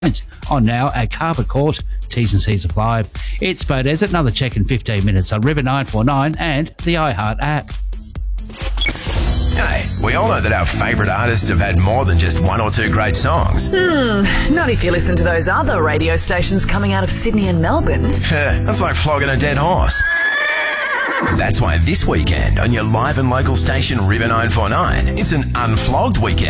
on now at Carver Court. T's and C's apply. It's Bodez. Another check in 15 minutes on River 949 and the iHeart app. Hey, we all know that our favourite artists have had more than just one or two great songs. Not if you listen to those other radio stations coming out of Sydney and Melbourne. That's like flogging a dead horse. That's why this weekend on your live and local station River 949, it's an unflogged weekend.